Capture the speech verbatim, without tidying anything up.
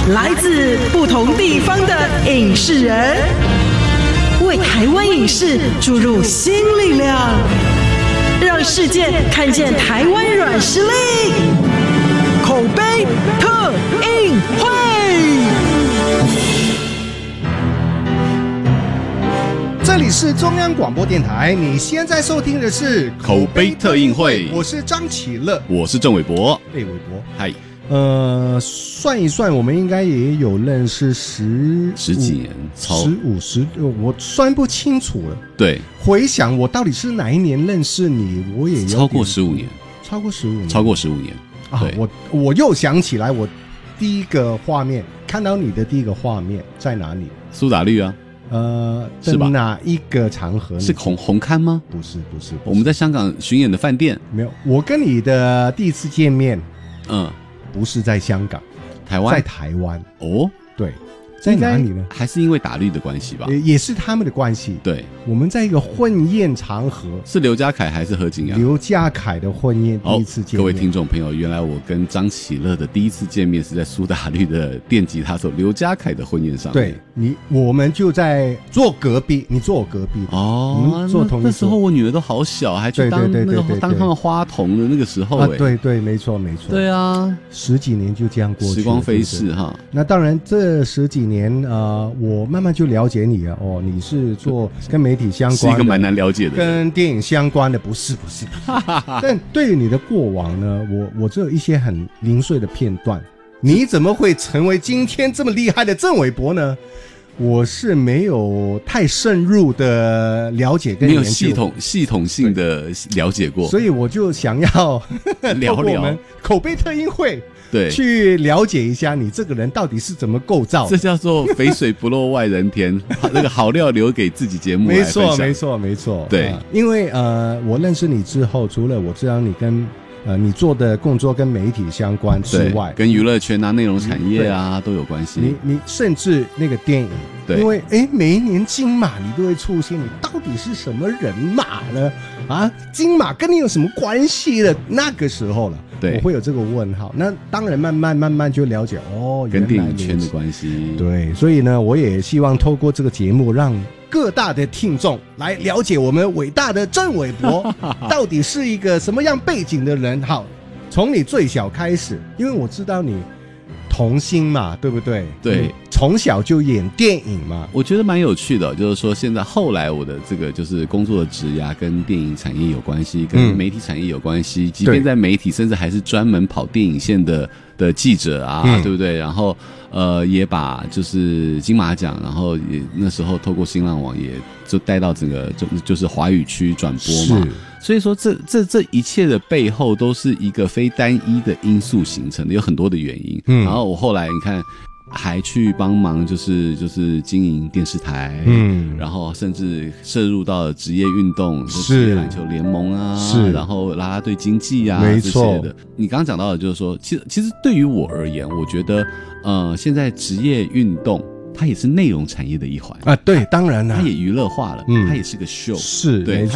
来自不同地方的影视人，为台湾影视注入新力量，让世界看见台湾软实力。口碑特映会， 这里是中央广播电台，你现在收听的是口碑特映会， 我是张启乐， 我是郑伟博。 哎，伟博， 嗨， 呃，算一算，我们应该也有认识十十几年，超十五十，我算不清楚了。 对， 回想我到底是哪一年认识你，我也有超过十五年， 超过十五年， 超过十五年。 啊！我我又想起来，我第一个画面看到你的第一个画面在哪里？ 苏打绿啊。 呃， 是吧？ 哪一个场合？ 是红红磡吗？ 不是，不是，不是。 我们在香港巡演的饭店。 没有，我跟你的第一次见面， 嗯， 不是在香港， 台湾， 在台湾。 哦， 对，在哪里呢？ 还是因为打绿的关系吧？ 也也是他们的关系。 对， 我们在一个婚宴场合， 是刘家凯还是何景阳？ 刘家凯的婚宴第一次见面。 各位听众朋友，原来我跟张启乐的第一次见面是在苏打绿的电吉他手刘家凯的婚宴上面。 对你，我们就在坐隔壁，你坐我隔壁哦， 我们坐同一桌。 那时候我女儿都好小，还去当那个当他们花童的那个时候、欸， 啊，对对，没错没错。 对啊， 十几年就这样过去， 时光飞逝哈。 那当然，这十几年呃，我慢慢就了解你了哦，你是做跟媒体相关的， 是一个蛮难了解的， 跟电影相关的，不是不是。但对于你的过往呢，我我只有一些很零碎的片段。你怎么会成为今天这么厉害的郑伟博呢？我是没有太深入的了解跟研究， 没有系统系统性的了解过， 所以我就想要聊聊我们口碑特映会， 对， 去了解一下你这个人到底是怎么构造的。 这叫做肥水不落外人田，那个好料留给自己节目来分享。 没错，没错，没错。 对， 呃、因为呃，我认识你之后，除了我知道你跟呃，你做的工作跟媒体相关之外， 跟娱乐圈啊、内容产业啊都有关系。 你你甚至那个电影， 对， 因为哎，每一年金马你都会出现，你到底是什么人马呢？啊，金马跟你有什么关系了？那个时候了， 对， 我会有这个问号。那当然，慢慢慢慢就了解哦， 跟电影圈的关系。 对，所以呢，我也希望透过这个节目让各大的听众来了解我们伟大的郑伟博到底是一个什么样背景的人。好，从你最小开始，因为我知道你童星嘛，对不对？ 对， 从小就演电影嘛。 我觉得蛮有趣的，就是说现在后来我的这个就是工作的职涯跟电影产业有关系，跟媒体产业有关系，嗯、即便在媒体，甚至还是专门跑电影线的的记者啊，嗯、对不对？然后呃，也把就是金马奖，然后也那时候透过新浪网也就带到整个就就是华语区转播嘛。所以说这这这一切的背后都是一个非单一的因素形成的，有很多的原因。嗯，然后我后来你看还去帮忙，就是就是经营电视台，嗯，然后甚至涉入到了职业运动，就是篮球联盟啊，是，然后啦啦队经济啊，没错这些的。你刚刚讲到的就是说，其实其实对于我而言，我觉得呃，现在职业运动它也是内容产业的一环啊，对，当然了， 它也娱乐化了，嗯，它也是个秀， 是， 对，